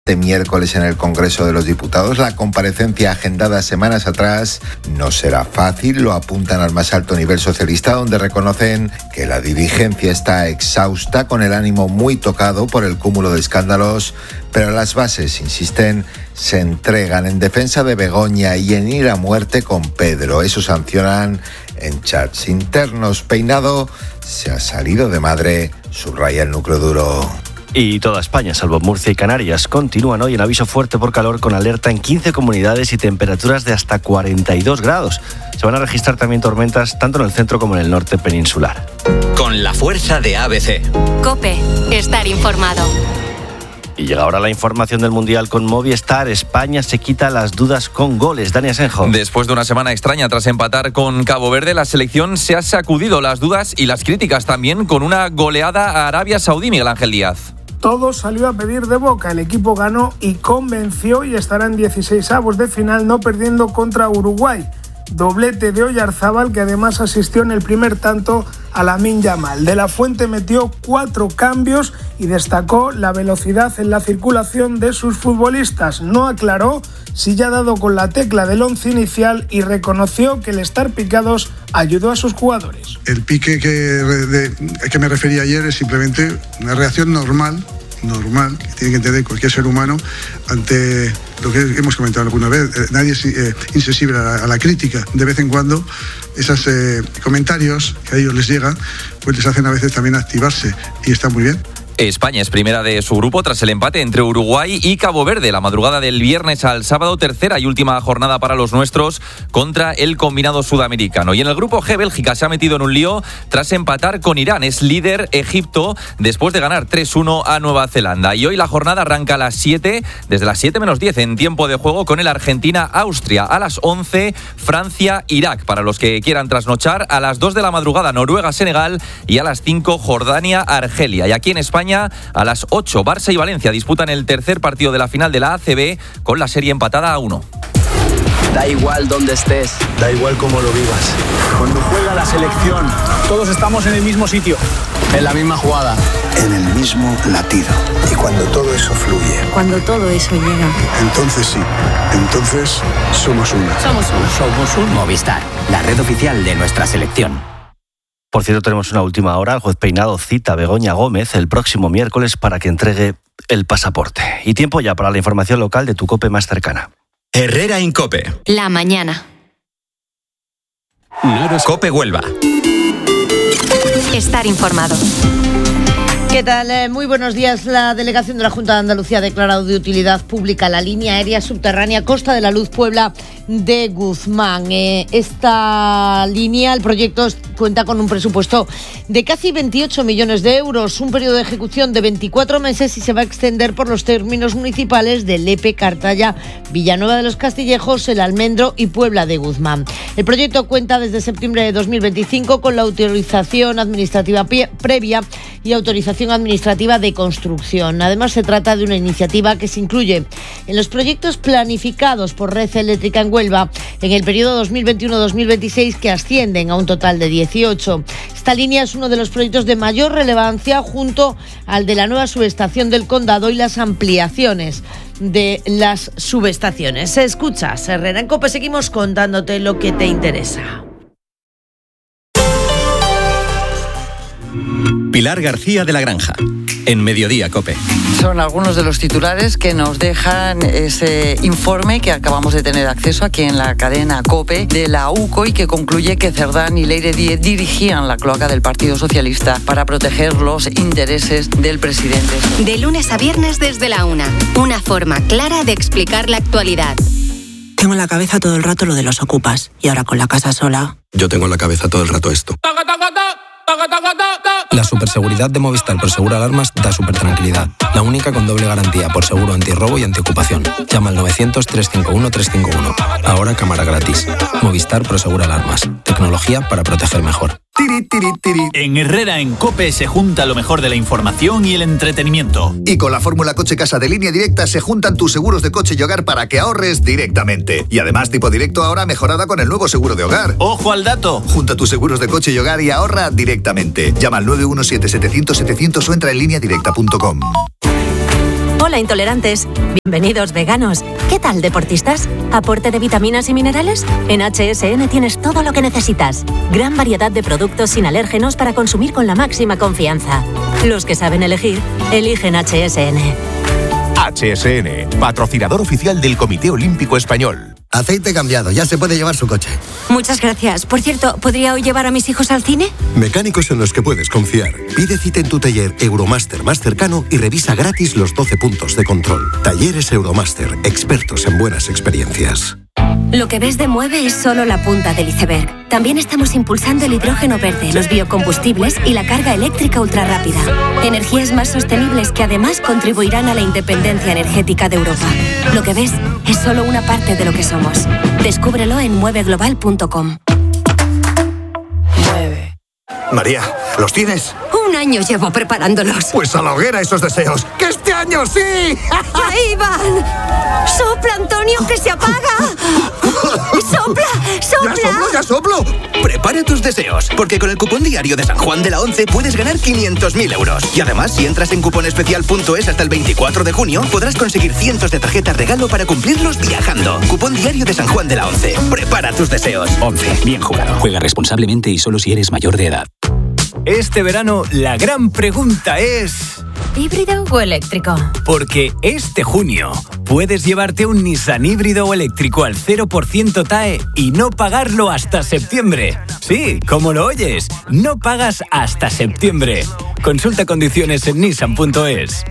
Este miércoles en el Congreso de los Diputados, la comparecencia agendada semanas atrás no será fácil, lo apuntan al más alto nivel socialista, donde reconocen que la dirigencia está exhausta, con el ánimo muy tocado por el cúmulo de escándalos, pero las bases, insisten, se entregan en defensa de Begoña y en ir a muerte con Pedro. Eso sancionan en chats internos. Peinado se ha salido de madre, subraya el núcleo duro. Y toda España, salvo Murcia y Canarias, continúan hoy en aviso fuerte por calor, con alerta en 15 comunidades y temperaturas de hasta 42 grados. Se van a registrar también tormentas tanto en el centro como en el norte peninsular. Con la fuerza de ABC. COPE. Estar informado. Y llega ahora la información del Mundial con Movistar. España se quita las dudas con goles. Dani Asenjo. Después de una semana extraña tras empatar con Cabo Verde, la selección se ha sacudido las dudas y las críticas también con una goleada a Arabia Saudí. Miguel Ángel Díaz. Todo salió a pedir de boca, el equipo ganó y convenció y estará en 16avos de final, no perdiendo contra Uruguay. Doblete de Oyarzábal, que además asistió en el primer tanto a Lamine Yamal. De la Fuente metió 4 cambios y destacó la velocidad en la circulación de sus futbolistas. No aclaró si ya ha dado con la tecla del once inicial y reconoció que el estar picados ayudó a sus jugadores. El pique que me refería ayer es simplemente una reacción normal que tiene que entender cualquier ser humano ante lo que hemos comentado alguna vez. Nadie es insensible a la crítica. De vez en cuando esos comentarios que a ellos les llegan pues les hacen a veces también activarse y está muy bien. España es primera de su grupo tras el empate entre Uruguay y Cabo Verde. La madrugada del viernes al sábado, tercera y última jornada para los nuestros contra el combinado sudamericano. Y en el grupo G, Bélgica se ha metido en un lío tras empatar con Irán. Es líder Egipto después de ganar 3-1 a Nueva Zelanda. Y hoy la jornada arranca a las 7, desde las 7 menos 10 en tiempo de juego, con el Argentina-Austria. A las 11, Francia-Irak. Para los que quieran trasnochar, a las 2 de la madrugada, Noruega-Senegal. Y a las 5, Jordania-Argelia. Y aquí en España, a las 8, Barça y Valencia disputan el tercer partido de la final de la ACB, con la serie empatada a 1. Da igual dónde estés, da igual cómo lo vivas. Cuando juega la selección, todos estamos en el mismo sitio, en la misma jugada, en el mismo latido. Y cuando todo eso fluye, cuando todo eso llega, entonces sí, entonces somos uno. Somos un Movistar, la red oficial de nuestra selección. Por cierto, tenemos una última hora. El juez Peinado cita a Begoña Gómez el próximo miércoles para que entregue el pasaporte. Y tiempo ya para la información local de tu COPE más cercana. Herrera en COPE. La mañana. COPE Huelva. Estar informado. ¿Qué tal? Muy buenos días. La delegación de la Junta de Andalucía ha declarado de utilidad pública la línea aérea subterránea Costa de la Luz Puebla de Guzmán. Esta línea, el proyecto cuenta con un presupuesto de casi 28 millones de euros, un periodo de ejecución de 24 meses y se va a extender por los términos municipales de Lepe, Cartaya, Villanueva de los Castillejos, El Almendro y Puebla de Guzmán. El proyecto cuenta desde septiembre de 2025 con la autorización administrativa previa y autorización administrativa de construcción. Además, se trata de una iniciativa que se incluye en los proyectos planificados por Red Eléctrica en Huelva en el periodo 2021-2026, que ascienden a un total de 18. Esta línea es uno de los proyectos de mayor relevancia, junto al de la nueva subestación del Condado y las ampliaciones de las subestaciones. Escuchas Herrera en COPE, seguimos contándote lo que te interesa. Pilar García de la Granja, en Mediodía COPE. Son algunos de los titulares que nos dejan ese informe que acabamos de tener acceso aquí en la cadena COPE de la UCO y que concluye que Cerdán y Leire Díez dirigían la cloaca del Partido Socialista para proteger los intereses del presidente. De lunes a viernes desde la 1, una forma clara de explicar la actualidad. Tengo en la cabeza todo el rato lo de los ocupas y ahora con la casa sola. Yo tengo en la cabeza todo el rato esto. La superseguridad de Movistar por Seguro Alarmas da supertranquilidad. La única con doble garantía por seguro antirrobo y antiocupación. Llama al 900-351-351. Ahora cámara gratis. Movistar Proseguro Alarmas. Tecnología para proteger mejor. En Herrera en COPE se junta lo mejor de la información y el entretenimiento. Y con la fórmula Coche Casa de Línea Directa se juntan tus seguros de coche y hogar para que ahorres directamente. Y además tipo directo ahora mejorada con el nuevo seguro de hogar. ¡Ojo al dato! Junta tus seguros de coche y hogar y ahorra directamente. Llama al 917-700-700 o entra en lineadirecta.com. Hola, intolerantes. Bienvenidos, veganos. ¿Qué tal, deportistas? ¿Aporte de vitaminas y minerales? En HSN tienes todo lo que necesitas. Gran variedad de productos sin alérgenos para consumir con la máxima confianza. Los que saben elegir, eligen HSN. HSN, patrocinador oficial del Comité Olímpico Español. Aceite cambiado, ya se puede llevar su coche. Muchas gracias. Por cierto, ¿podría hoy llevar a mis hijos al cine? Mecánicos en los que puedes confiar. Pide cita en tu taller Euromaster más cercano y revisa gratis los 12 puntos de control. Talleres Euromaster, expertos en buenas experiencias. Lo que ves de Mueve es solo la punta del iceberg. También estamos impulsando el hidrógeno verde, los biocombustibles y la carga eléctrica ultrarrápida. Energías más sostenibles que además contribuirán a la independencia energética de Europa. Lo que ves es solo una parte de lo que somos. Descúbrelo en mueveglobal.com. María, ¿los tienes? Un año llevo preparándolos. Pues a la hoguera esos deseos. ¡Que este año sí! ¡Ahí van! ¡Sopla, Antonio, que se apaga! ¡Sopla, sopla! ¡Ya soplo! Prepara tus deseos, porque con el cupón diario de San Juan de la Once puedes ganar 500.000 euros. Y además, si entras en cuponespecial.es hasta el 24 de junio, podrás conseguir cientos de tarjetas regalo para cumplirlos viajando. Cupón diario de San Juan de la Once. Prepara tus deseos. 11. Bien jugado. Juega responsablemente y solo si eres mayor de edad. Este verano, la gran pregunta es... ¿híbrido o eléctrico? Porque este junio puedes llevarte un Nissan híbrido o eléctrico al 0% TAE y no pagarlo hasta septiembre. Sí, como lo oyes, no pagas hasta septiembre. Consulta condiciones en nissan.es.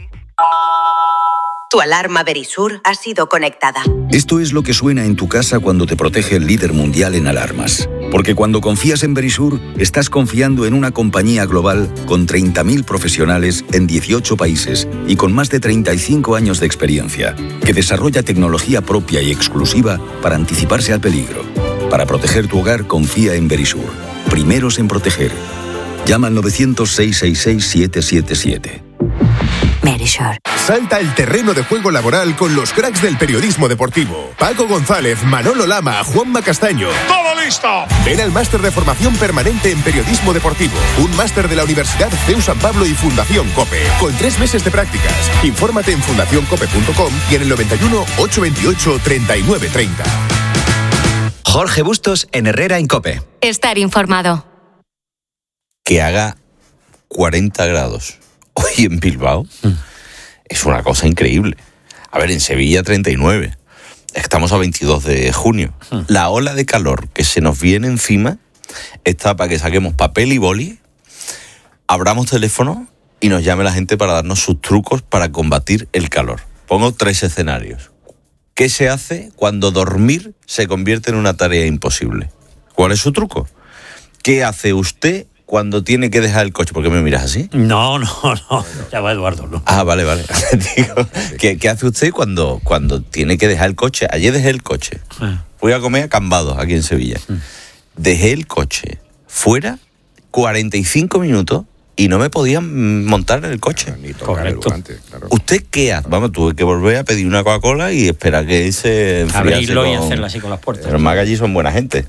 Tu alarma Verisur ha sido conectada. Esto es lo que suena en tu casa cuando te protege el líder mundial en alarmas. Porque cuando confías en Verisur, estás confiando en una compañía global con 30.000 profesionales en 18 países y con más de 35 años de experiencia, que desarrolla tecnología propia y exclusiva para anticiparse al peligro. Para proteger tu hogar, confía en Verisur. Primeros en proteger. Llama al 900-666-777. Verisur. Salta al terreno de juego laboral con los cracks del periodismo deportivo. Paco González, Manolo Lama, Juanma Castaño. ¡Todo listo! Ven al máster de formación permanente en periodismo deportivo. Un máster de la Universidad CEU San Pablo y Fundación COPE. Con 3 meses de prácticas. Infórmate en fundacioncope.com y en el 91 828 3930. Jorge Bustos en Herrera en COPE. Estar informado. Que haga 40 grados hoy en Bilbao es una cosa increíble. A ver, en Sevilla 39. Estamos a 22 de junio. La ola de calor que se nos viene encima está para que saquemos papel y boli, abramos teléfono y nos llame la gente para darnos sus trucos para combatir el calor. Pongo 3 escenarios. ¿Qué se hace cuando dormir se convierte en una tarea imposible? ¿Cuál es su truco? ¿Qué hace usted cuando tiene que dejar el coche? ¿Por qué me miras así? No, ya va Eduardo, ¿no? Ah, vale. Digo, ¿qué hace usted cuando tiene que dejar el coche? Ayer dejé el coche. Fui a comer a Cambados, aquí en Sevilla. Dejé el coche fuera 45 minutos y no me podían montar en el coche. Correcto. Claro. ¿Usted qué hace? Vamos, tuve que volver a pedir una Coca-Cola y esperar que se enfriase. Abrirlo y hacerlo así con las puertas. Pero más allí son buena gente.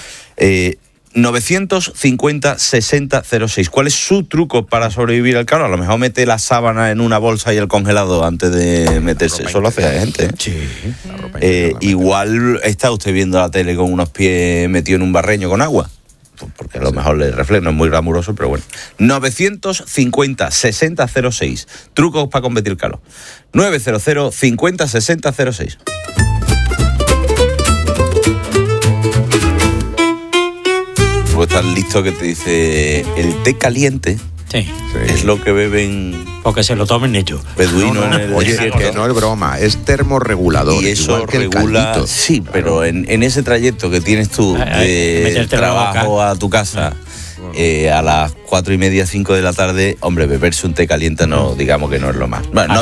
950-60-06. ¿Cuál es su truco para sobrevivir al calor? A lo mejor mete la sábana en una bolsa y el congelado antes de meterse. Eso lo hace la gente, ¿eh? Sí. Igual está usted viendo la tele con unos pies metidos en un barreño con agua. Porque a lo mejor le refleja, no es muy glamuroso, pero bueno. 950-60-06. Trucos para combatir el calor. 900-50-60-06. Estás listo que te dice el té caliente. Sí. Es lo que beben. Porque se lo tomen ellos. Beduinos en el Oye, que no es broma, es termorregulador. Y eso regula. Sí, claro. Pero en ese trayecto que tienes tú de trabajo a tu casa, a las 4:30, 5 de la tarde, hombre, beberse un té caliente no, digamos que no es lo más. Bueno,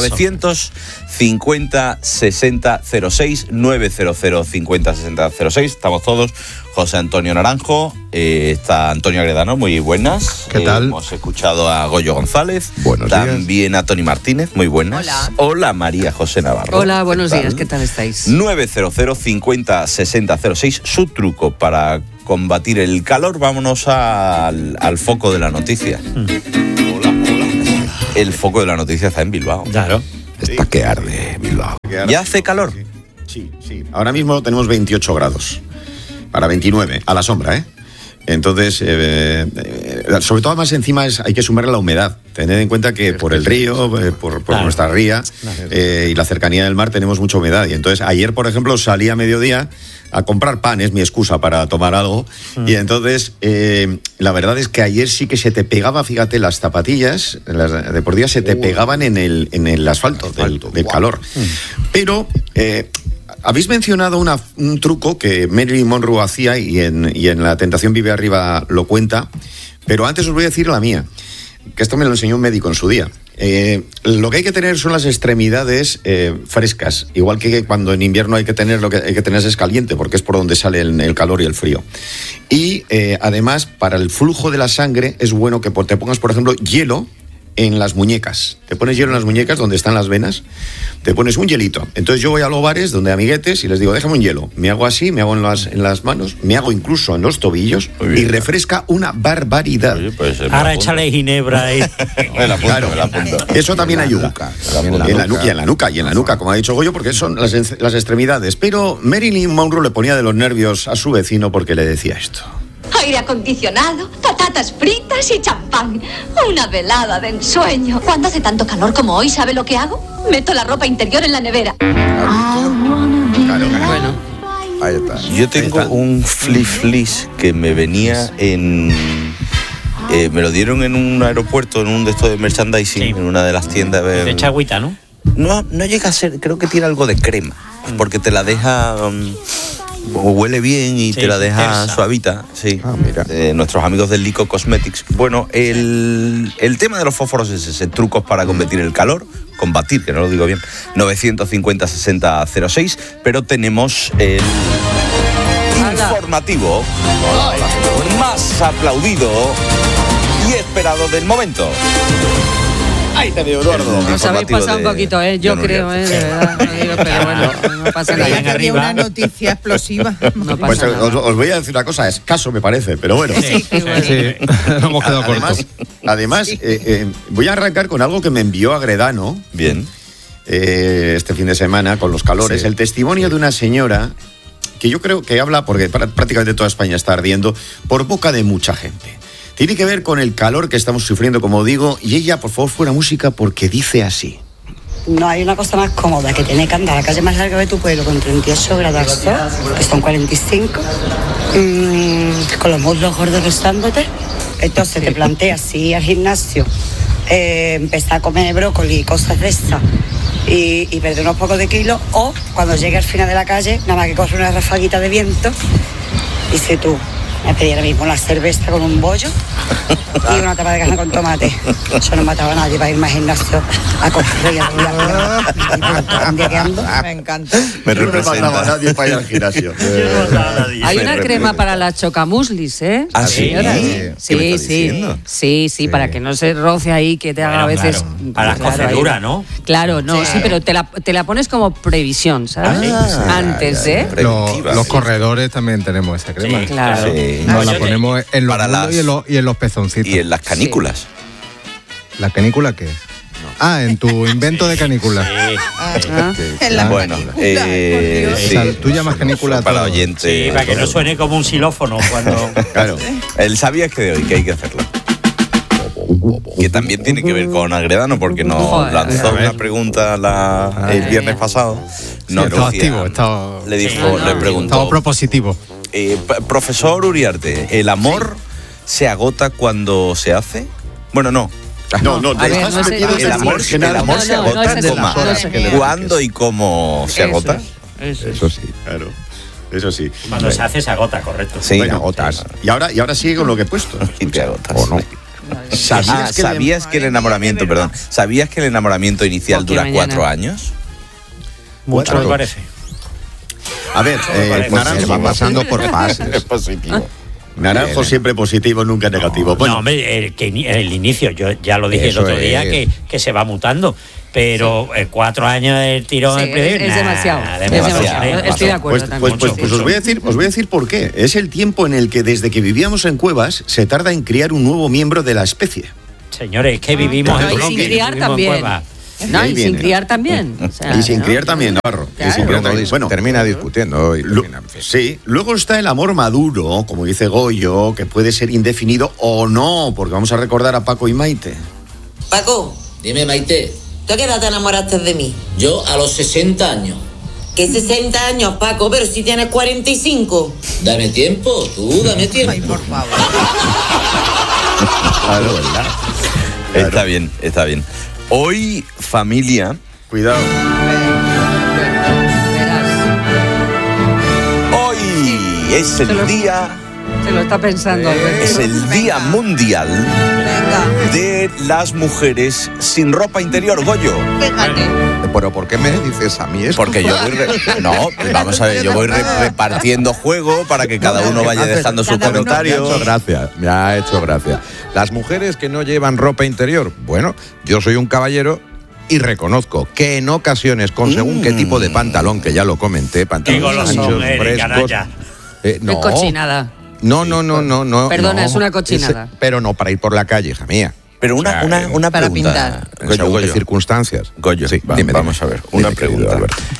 950-60-06, 900-50-60-06, estamos todos. José Antonio Naranjo, está Antonio Agredano, muy buenas. ¿Qué tal? Hemos escuchado a Goyo González. Buenos también días. A Tony Martínez, muy buenas. Hola. María José Navarro. Hola, buenos días, ¿qué tal estáis? 900-50-60-06, su truco para combatir el calor. Vámonos al foco de la noticia. El foco de la noticia está en Bilbao. Claro. Está que arde, Bilbao. ¿Ya hace calor? Sí. Ahora mismo tenemos 28 grados. Para 29, a la sombra, ¿eh? Entonces, sobre todo más encima hay que sumarle la humedad. Tened en cuenta que por el río, por nuestra ría y la cercanía del mar tenemos mucha humedad. Y entonces ayer, por ejemplo, salí a mediodía a comprar pan, es mi excusa para tomar algo. Y entonces, la verdad es que ayer sí que se te pegaba, fíjate, las zapatillas de por día se te pegaban en el asfalto del calor. Pero... habéis mencionado un truco que Marilyn Monroe hacía y en La Tentación vive arriba lo cuenta, pero antes os voy a decir la mía, que esto me lo enseñó un médico en su día. Lo que hay que tener son las extremidades frescas, igual que cuando en invierno hay que tener lo que hay que tener es caliente, porque es por donde sale el calor y el frío. Y además, para el flujo de la sangre es bueno que te pongas, por ejemplo, hielo en las muñecas. Te pones hielo en las muñecas donde están las venas, te pones un hielito. Entonces yo voy a los bares donde amiguetes y les digo, déjame un hielo. Me hago así, me hago en las manos, me hago incluso en los tobillos y refresca una barbaridad. Oye, pues ahora échale ginebra y... Claro, eso también ayuda. En la nuca, como ha dicho Goyo, porque son las extremidades. Pero Marilyn Monroe le ponía de los nervios a su vecino porque le decía esto. Aire acondicionado, patatas fritas y champán. Una velada de ensueño. Cuando hace tanto calor como hoy, ¿sabe lo que hago? Meto la ropa interior en la nevera. Bueno. Ahí está. Yo tengo un flis que me venía me lo dieron en un aeropuerto, en un de estos de merchandising, en una de las tiendas. De echa agüita, ¿no? No llega a ser, creo que tiene algo de crema, porque te la deja... huele bien y te la deja suavita, sí. Mira. Nuestros amigos del Lico Cosmetics. Bueno, el tema de los fósforos es ese, trucos para combatir el calor, que no lo digo bien, 950-60-06, pero tenemos el informativo más aplaudido y esperado del momento. Ahí te veo, Eduardo. Nos habéis pasado un poquito, yo creo, de verdad. Pero bueno, no pasa nada. Sería una noticia explosiva. No pasa nada. Os voy a decir una cosa, escaso me parece, pero bueno. Sí, nos hemos quedado cortos. Además, voy a arrancar con algo que me envió Agredano. Bien. Este fin de semana, con los calores. El testimonio de una señora que yo creo que habla, porque prácticamente toda España está ardiendo, por boca de mucha gente. Tiene que ver con el calor que estamos sufriendo, como digo, y ella, por favor, fuera música, porque dice así. No hay una cosa más cómoda que tener que andar a la calle más larga de tu pueblo con 38 grados, que son 45, con los muslos gordos rozándote. Entonces te planteas si ir al gimnasio, empezar a comer brócoli y cosas de esas, y perder unos pocos de kilos, o cuando llegue al final de la calle, nada más que corre una rafaguita de viento, y si tú me pedí ahora mismo una cerveza con un bollo y una tapa de carne con tomate. Yo no mataba a nadie para irme al gimnasio a correr y a Me encanta. Yo no mataba a nadie para ir al gimnasio. Hay una crema para las chocamuslis, ¿eh? ¿Ah, sí? Sí, para que no se roce ahí, que te haga a veces... Claro, para las coceduras, ¿no? Claro, no, sí, pero te la pones como previsión, ¿sabes? Antes, ¿eh? Los corredores también tenemos esa crema. Sí, claro. Sí. Nos la ponemos en los muslos y en los pezoncitos. Y en las canículas. ¿La canícula qué es? En tu invento de canícula. Bueno, tú llamas canícula para oyentes. Sí, para que no suene como un xilófono cuando... Claro. El sabías que de hoy, que hay que hacerlo. Que también tiene que ver con Agredano, porque nos lanzó una pregunta el viernes pasado. Le preguntó. Estaba propositivo. Profesor Uriarte, ¿el amor se agota cuando se hace? Bueno, no. El amor se agota. ¿Cuándo y cómo se agota? Eso sí, claro. Eso sí. Cuando se hace, se agota, correcto. Sí, bueno, agotas. Y ahora sigue con lo que he puesto. Y te agotas. ¿O no? ¿Sabías que el enamoramiento, ¿sabías que el enamoramiento inicial dura 4 años? Mucho me parece. A ver, Naranjo va pasando por fases. Es positivo. Naranjo siempre positivo, nunca negativo. Bueno. No, hombre, el inicio, yo ya lo dije el otro día, que se va mutando. Pero 4 años del tirón es demasiado. Estoy de acuerdo también. Pues os voy a decir por qué. Es el tiempo en el que desde que vivíamos en cuevas se tarda en criar un nuevo miembro de la especie. Señores, es que vivimos sin criar también. No, y sin viene. criar también. O sea, Y sin ¿no? criar también, Navarro. Y Claro. sin criar también. Bueno, termina discutiendo hoy. Sí, luego está el amor maduro, como dice Goyo, que puede ser indefinido o no, porque vamos a recordar a Paco y Maite. Paco. Dime, Maite. ¿Tú a qué edad te enamoraste de mí? Yo a los 60 años. ¿Qué 60 años, Paco? Pero si tienes 45. Dame tiempo, tú dame tiempo. Ay, por favor. Claro, ¿verdad? Está bien, está bien. Hoy, familia. Cuidado. Hoy es el día. Se lo está pensando, Alberto. Es el Día Mundial de las Mujeres sin ropa interior, Goyo. Pero ¿por qué me dices a mí eso? Porque yo voy vamos a ver, yo voy repartiendo juego para que cada uno vaya dejando su comentario. Me ha hecho gracia. Las mujeres que no llevan ropa interior, bueno, yo soy un caballero y reconozco que en ocasiones con según qué tipo de pantalón, que ya lo comenté, pantalones anchos, frescos. No. Qué cochinada. No. Perdona, no. es una cochinada. Pero no para ir por la calle, hija mía. Pero una para pregunta. En según qué circunstancias. Goyo, sí, dime, vamos a ver, una pregunta.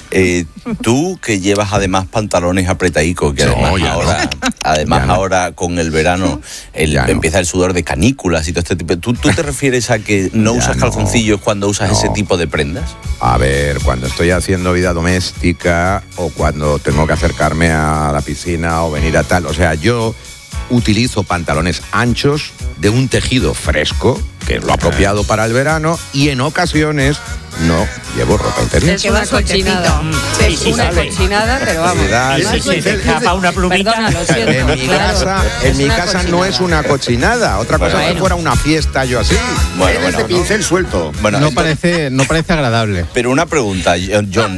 Tú que llevas además pantalones apretadicos, que además ahora con el verano empieza el sudor de canículas y todo este tipo. ¿Tú te refieres a que no usas calzoncillos cuando usas ese tipo de prendas? A ver, cuando estoy haciendo vida doméstica o cuando tengo que acercarme a la piscina o venir a tal, o sea, yo utilizo pantalones anchos de un tejido fresco, que es lo apropiado para el verano, y en ocasiones no llevo ropa interior. Es una cochinada. Es una cochinada, pero vamos. Se te escapa una plumita. Perdona, lo siento. En mi casa no es una cochinada. Otra cosa es que fuera una fiesta yo así. Este pincel suelto. Bueno, No parece agradable. Pero una pregunta, John.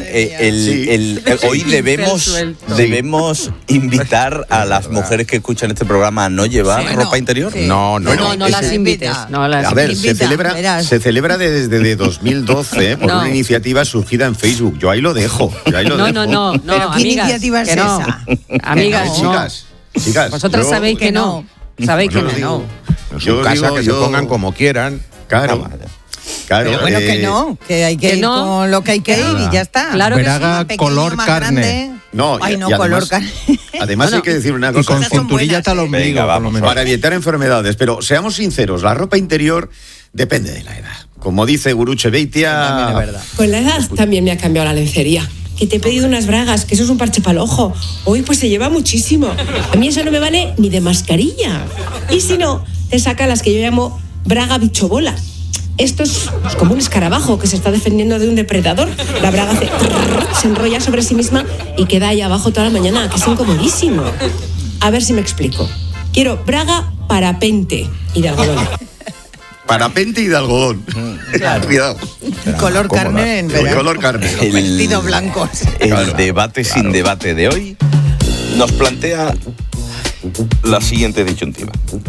Hoy debemos invitar a las mujeres que escuchan este programa a no llevar ropa interior. No. No las invites. A ver, se celebra desde 2012 por una iniciativa surgida en Facebook. Yo ahí lo dejo. No, ¿Pero qué amigas, iniciativa es que no. esa? Amigas, chicas. Vosotras sabéis que no. Sabéis que no. En su casa que se pongan como quieran. Claro. Pero bueno, que hay que ir con lo que hay que ir y ya está. Claro que Braga sí. color Más carne. grande. No, Ay, no, color carne. Además hay que decir una cosa. Y con cinturilla hasta el ombligo, por lo menos. Para evitar enfermedades. Pero seamos sinceros, la ropa interior depende de la edad. Como dice Guruche Beitia. Con la edad también me ha cambiado la lencería. Que te he pedido unas bragas, que eso es un parche para el ojo. Hoy pues se lleva muchísimo. A mí eso no me vale ni de mascarilla. Y si no, te saca las que yo llamo braga bichobola. Esto es como un escarabajo que se está defendiendo de un depredador. La braga se enrolla sobre sí misma y queda ahí abajo toda la mañana, que es incomodísimo. A ver si me explico. Quiero braga parapente y de algodón. Parapente y de algodón. Cuidado. Color carne en verano. Color carne. Vestidos blancos. El debate sin debate de hoy nos plantea la siguiente disyuntiva.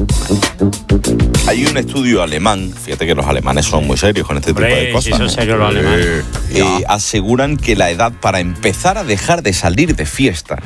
Hay un estudio alemán, fíjate que los alemanes son muy serios con este tipo de cosas. Sí, son serios los alemanes. Aseguran que la edad para empezar a dejar de salir de fiesta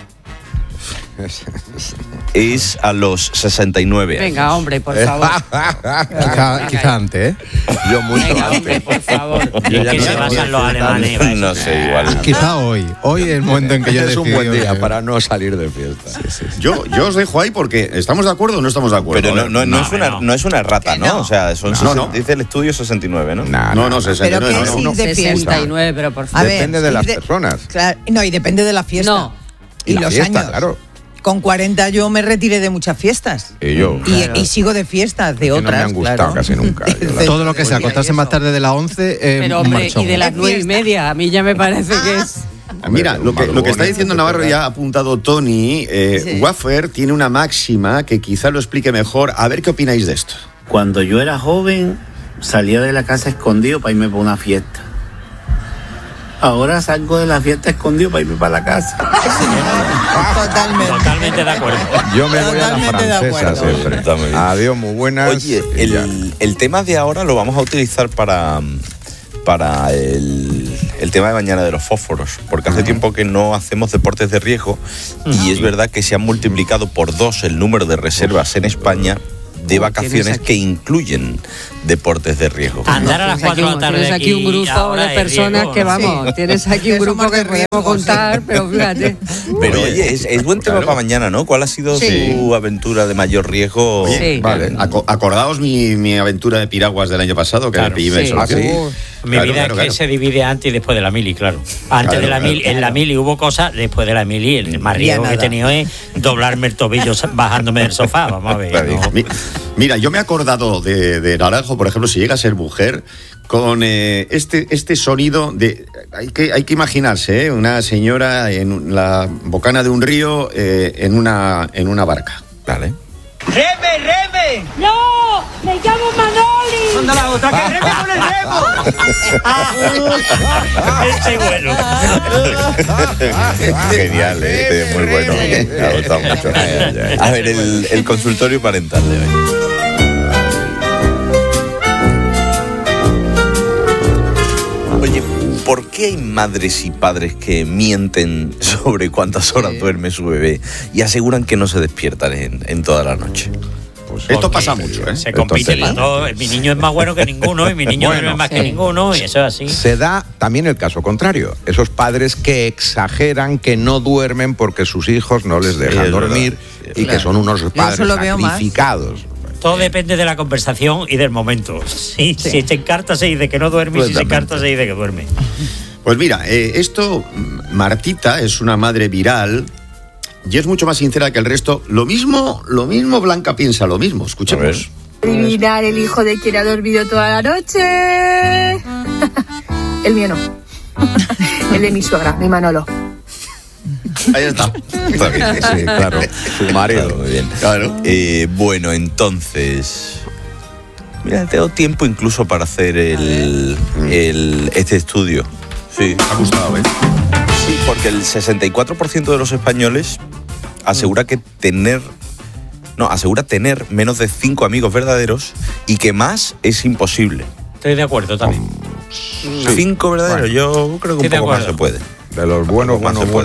es a los 69 años. Venga, hombre, por favor. Quizá antes, ¿eh? Yo mucho Venga, antes. hombre, por favor. ¿En qué se basan los alemanes? No sé, igual. Quizá hoy. Hoy es el momento en que yo Es un buen decidí, día para no salir de fiesta. Yo os dejo ahí porque ¿estamos de acuerdo o no estamos de acuerdo? Pero no es una errata, Que ¿no? no. O sea, son No. dice el estudio 69, ¿no? No, 69. Pero ¿qué es ir de fiesta? 69, pero por favor. A ver, Depende de ir las personas. Claro, no, y depende de la fiesta. No. Y la los fiesta, años. claro. Con 40 yo me retiré de muchas fiestas. Y yo. Y sigo de fiestas, de Que otras. no me han gustado claro. casi nunca. Todo lo que sea acostarse más tarde de las 11, Pero hombre, marchón. y de las 9:30, a mí ya me parece que es... Mira, lo que está diciendo Navarro ya ha apuntado Tony, Waffer tiene una máxima que quizá lo explique mejor. A ver qué opináis de esto. Cuando yo era joven, salía de la casa escondido para irme para una fiesta. Ahora salgo de la fiesta escondido para irme para la casa. Totalmente de acuerdo. Yo me voy a la Totalmente de francesa acuerdo. siempre. Adiós, muy buenas. Oye, y ya. el tema de ahora lo vamos a utilizar para el tema de mañana de los fósforos, porque hace tiempo que no hacemos deportes de riesgo y es verdad que se han multiplicado por 2 el número de reservas en España de vacaciones que incluyen deportes de riesgo. Andar a las 4 de la tarde. Tienes aquí un grupo de personas que vamos, tienes aquí un grupo que podemos contar, pero fíjate. Pero oye, es buen tema para mañana, ¿no? ¿Cuál ha sido su aventura de mayor riesgo? Oye, vale. Acordaos mi aventura de piraguas del año pasado, que me pillé Mi vida es que se divide antes y después de la mili, claro. Antes de la mili, en la mili hubo cosas, después de la mili el más riesgo que he tenido es doblarme el tobillo bajándome del sofá, vamos a ver. ¿no? Mira, yo me he acordado de Naranjo, por ejemplo, si llega a ser mujer, con este sonido de... Hay que imaginarse, una señora en la bocana de un río en una barca. Vale. ¡Reme, reme! ¡No! ¡Me llamo Manoli! ¡Anda la otra, que reme con el remo! Ese bueno. Genial, muy bueno. Me ha gustado mucho. A ver, el consultorio parental de hoy. Oye, ¿por qué hay madres y padres que mienten sobre cuántas horas duerme su bebé y aseguran que no se despiertan en toda la noche? Pues esto pasa mucho, ¿eh? Se compite para todo. Mi niño es más bueno que ninguno y mi niño duerme más que ninguno y eso es así. Se da también el caso contrario. Esos padres que exageran que no duermen porque sus hijos no les dejan dormir y que son unos padres sacrificados. Todo depende de la conversación y del momento. Si te encarta se dice que no duerme y si se encarta se dice que duerme. Pues mira, Martita es una madre viral y es mucho más sincera que el resto. Lo mismo Blanca piensa lo mismo. Escuchemos. Adivinar el hijo de quien ha dormido toda la noche. El mío no. El de mi suegra, mi Manolo. Ahí está. Sí, claro. Su marido. Claro, muy bien. Claro. Bueno, entonces... Mira, tengo tiempo incluso para hacer este estudio. Sí. Me ha gustado, ¿eh? Sí, porque el 64% de los españoles asegura tener menos de 5 amigos verdaderos y que más es imposible. Estoy de acuerdo también. 5 verdaderos, yo creo que un poco más se puede. De los buenos.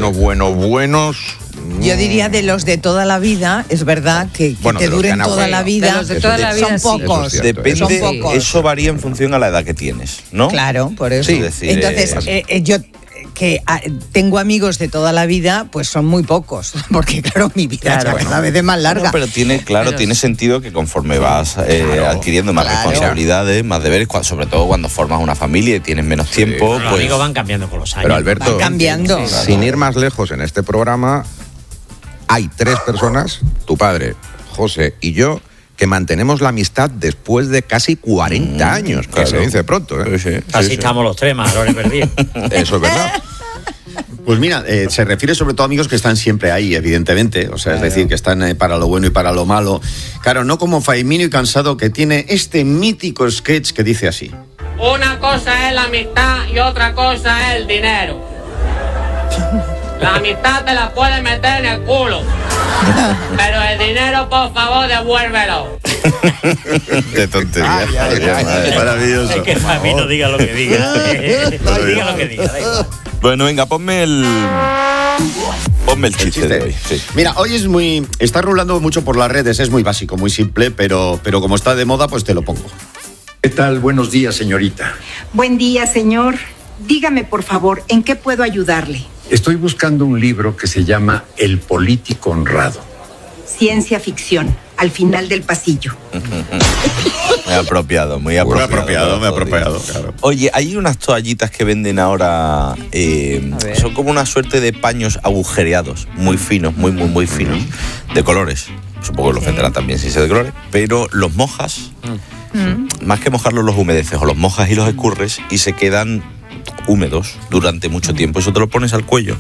Yo diría de los de toda la vida, es verdad que te duren toda la vida. De los de toda la vida son pocos. Depende, son pocos. Eso varía en función a la edad que tienes, ¿no? Claro, por eso. Sí. Es decir, entonces, yo que tengo amigos de toda la vida, pues son muy pocos, porque claro, mi vida es cada vez más larga. Pero tiene sentido que conforme vas adquiriendo más responsabilidades, más deberes, sobre todo cuando formas una familia y tienes menos tiempo. Los amigos van cambiando con los años. Pero Alberto, van cambiando. Sin ir más lejos en este programa, hay 3 personas, tu padre, José y yo, que mantenemos la amistad después de casi 40 años, que se dice pronto, ¿eh? Así estamos los 3, más, lo he perdido. Eso es verdad. Pues mira, se refiere sobre todo a amigos que están siempre ahí, evidentemente. O sea, es decir, que están para lo bueno y para lo malo. Claro, no como Faimino y Cansado, que tiene este mítico sketch que dice así. Una cosa es la amistad y otra cosa es el dinero. La amistad te la puedes meter en el culo. Pero el dinero, por favor, devuélvelo. Qué tontería. Maravilloso. Es que Faimino diga lo que diga. Diga lo que diga. Bueno, venga, ponme el chiste de hoy. Sí. Mira, hoy está rulando mucho por las redes, es muy básico, muy simple, pero como está de moda, pues te lo pongo. ¿Qué tal? Buenos días, señorita. Buen día, señor. Dígame, por favor, ¿en qué puedo ayudarle? Estoy buscando un libro que se llama El político honrado. Ciencia ficción, al final del pasillo. Muy apropiado. Me ha apropiado, claro. Oye, hay unas toallitas que venden ahora, son como una suerte de paños agujereados, muy finos, muy finos, de colores. Supongo que los venderán también si se de colores, pero los mojas, más que mojarlos los humedeces, o los mojas y los escurres y se quedan húmedos durante mucho tiempo. Eso te lo pones al cuello,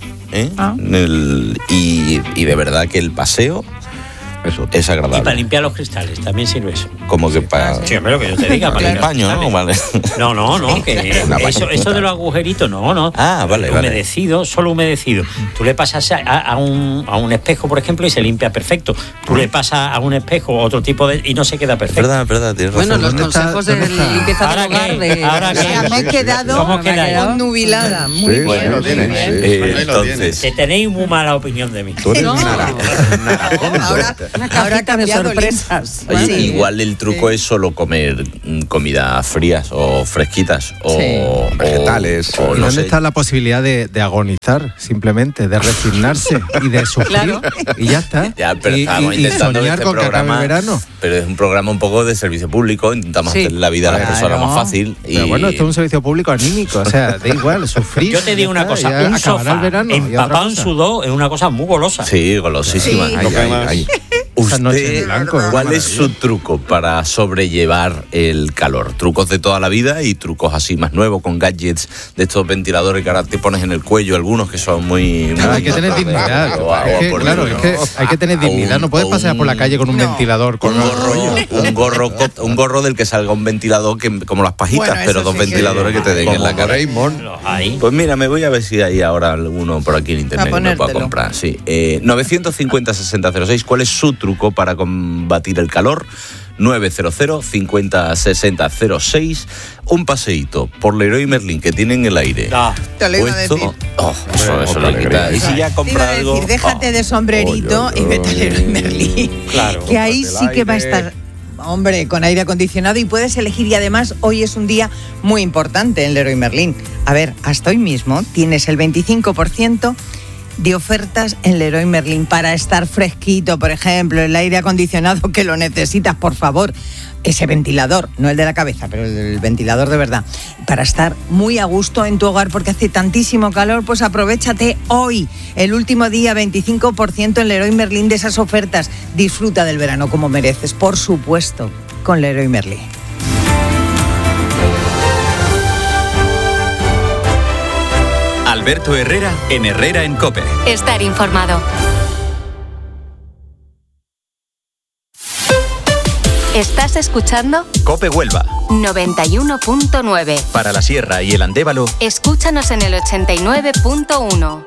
y de verdad que el paseo es agradable. Y para limpiar los cristales también sirve eso. Como que para... Sí, hombre, lo que yo te diga. Para el paño, ¿no? Vale. No, que eso de los agujeritos, no. Ah, vale. Humedecido, solo humedecido. Tú le pasas a un espejo, por ejemplo, y se limpia perfecto. Tú le pasas a un espejo otro tipo de... y no se queda perfecto. Verdad, tienes razón. Bueno, los consejos de limpieza del hogar de... Ahora que me he quedado nubilada. Muy bien. Bueno, lo tienes. Entonces... Que tenéis muy mala opinión de mí. Tú eres Una cajita de sorpresas. Oye, Sí. igual el truco es solo comer comidas frías o fresquitas o vegetales. O ¿Y no dónde sé. está la posibilidad de agonizar, simplemente, de resignarse y de sufrir? Claro. Y ya está. Ya, pero y estábamos intentando soñar este con que acabe el programa, verano. pero es un programa un poco de servicio público, intentamos Sí. hacer la vida a las personas más fácil. Pero bueno, esto es un servicio público anímico, o sea, da igual, sufrir. Yo te digo una ya está, cosa, ya un acabará sofá el verano y otra empapado en cosa. sudor es una cosa muy golosa. Sí, golosísima. Sí. Esa noche en ¿Usted blanco, es una cuál es maravilla. su truco para sobrellevar el calor? Trucos de toda la vida y trucos así más nuevos con gadgets de estos ventiladores que ahora te pones en el cuello, algunos que son muy... Claro, hay que tener dignidad. Es que, claro, es que hay que tener dignidad. No puedes pasear por la calle con un ventilador, con un gorro del que salga un ventilador como las pajitas, Bueno, pero eso dos sí que- ventiladores que te den en la cara. Raymond. Pues mira, me voy a ver si hay ahora alguno por aquí en internet que me pueda ponértelo. comprar. Sí. 950-6006, ¿cuál es su truco para combatir el calor? 900-50-6006. Un paseíto por Leroy Merlin que tiene en el aire. Te lo iba a Puesto. decir. Eso lo quita. Y si ya Te iba compra a algo. decir, déjate de sombrerito y vete al Leroy Merlin. Claro. Que ahí Cómprate el sí que va a aire. estar, hombre, con aire acondicionado y puedes elegir. Y además hoy es un día muy importante en Leroy Merlin. A ver, hasta hoy mismo tienes el 25% de ofertas en Leroy Merlin para estar fresquito, por ejemplo, el aire acondicionado que lo necesitas, por favor. Ese ventilador, no el de la cabeza, pero el ventilador de verdad, para estar muy a gusto en tu hogar porque hace tantísimo calor, pues aprovéchate hoy, el último día, 25% en Leroy Merlin de esas ofertas. Disfruta del verano como mereces, por supuesto, con Leroy Merlin. Alberto Herrera en Herrera en COPE. Estar informado. ¿Estás escuchando? COPE Huelva. 91.9. Para la Sierra y el Andévalo. Escúchanos en el 89.1.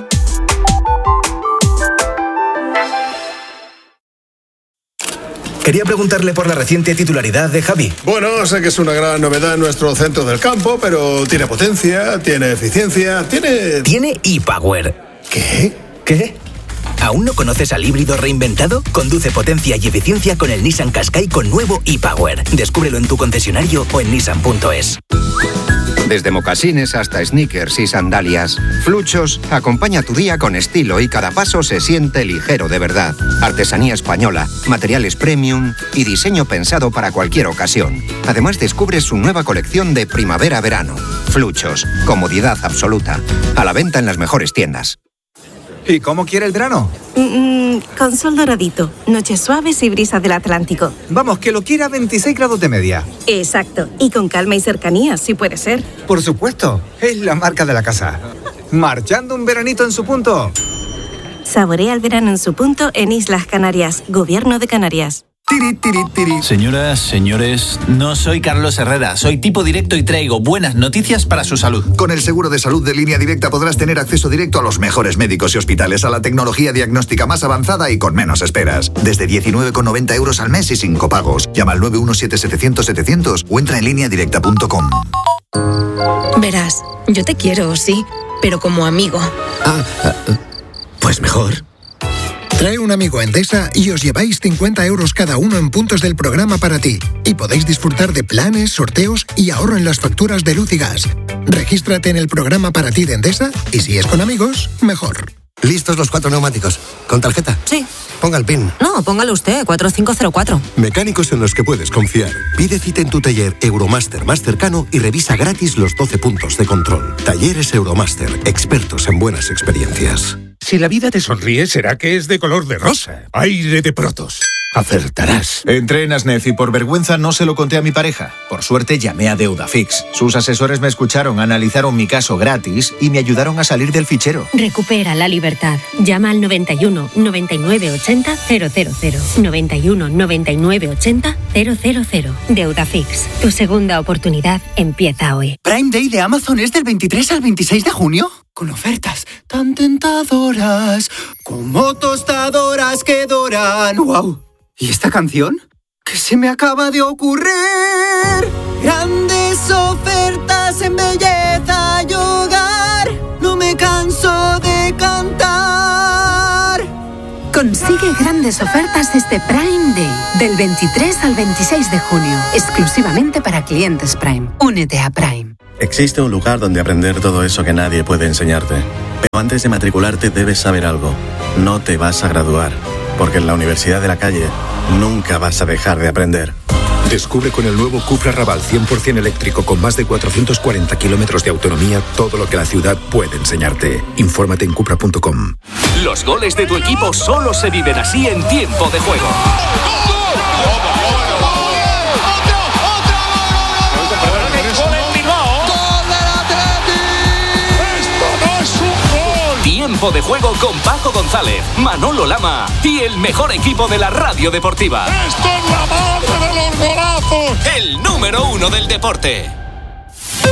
Quería preguntarle por la reciente titularidad de Javi. Bueno, sé que es una gran novedad en nuestro centro del campo, pero tiene potencia, tiene eficiencia, tiene... Tiene ePower. ¿Qué? ¿Qué? ¿Aún no conoces al híbrido reinventado? Conduce potencia y eficiencia con el Nissan Qashqai con nuevo ePower. Descúbrelo en tu concesionario o en nissan.es. Desde mocasines hasta sneakers y sandalias, Fluchos acompaña tu día con estilo y cada paso se siente ligero de verdad. Artesanía española, materiales premium y diseño pensado para cualquier ocasión. Además descubres su nueva colección de primavera-verano. Fluchos, comodidad absoluta. A la venta en las mejores tiendas. ¿Y cómo quiere el verano? Con sol doradito, noches suaves y brisa del Atlántico. Vamos, que lo quiera a 26 grados de media. Exacto, y con calma y cercanía, si puede ser. Por supuesto, es la marca de la casa. Marchando un veranito en su punto. Saborea el verano en su punto en Islas Canarias, Gobierno de Canarias. Señoras, señores, no soy Carlos Herrera, soy tipo directo y traigo buenas noticias para su salud. Con el seguro de salud de Línea Directa podrás tener acceso directo a los mejores médicos y hospitales, a la tecnología diagnóstica más avanzada y con menos esperas. Desde 19,90 euros al mes y sin copagos. Llama al 917-700-700 o entra en lineadirecta.com. Verás, yo te quiero, sí, pero como amigo. Pues mejor. Trae un amigo a Endesa y os lleváis 50 euros cada uno en puntos del programa para ti. Y podéis disfrutar de planes, sorteos y ahorro en las facturas de luz y gas. Regístrate en el programa para ti de Endesa y si es con amigos, mejor. ¿Listos los 4 neumáticos? ¿Con tarjeta? Sí. Ponga el PIN. No, póngalo usted, 4504. Mecánicos en los que puedes confiar. Pide cita en tu taller Euromaster más cercano y revisa gratis los 12 puntos de control. Talleres Euromaster, expertos en buenas experiencias. Si la vida te sonríe, será que es de color de rosa. Aire de Protos. Acertarás. Entré en Asnef y por vergüenza no se lo conté a mi pareja. Por suerte llamé a Deudafix. Sus asesores me escucharon, analizaron mi caso gratis y me ayudaron a salir del fichero. Recupera la libertad. Llama al 91 99 80 000. 91 99 80 000. Deudafix. Tu segunda oportunidad empieza hoy. Prime Day de Amazon es del 23 al 26 de junio. Con ofertas tan tentadoras como tostadoras que doran. ¡Wow! ¿Y esta canción? ¿Qué se me acaba de ocurrir? Grandes ofertas en belleza y hogar. No me canso de cantar. Consigue grandes ofertas este Prime Day, del 23 al 26 de junio, exclusivamente para clientes Prime. Únete a Prime. Existe un lugar donde aprender todo eso que nadie puede enseñarte. Pero antes de matricularte debes saber algo. No te vas a graduar, porque en la Universidad de la Calle nunca vas a dejar de aprender. Descubre con el nuevo Cupra Raval 100% eléctrico con más de 440 kilómetros de autonomía todo lo que la ciudad puede enseñarte. Infórmate en cupra.com. Los goles de tu equipo solo se viven así en Tiempo de Juego. Tiempo de Juego con Paco González, Manolo Lama y el mejor equipo de la radio deportiva. ¡Esto es la madre de los golazos! El número 1 del deporte.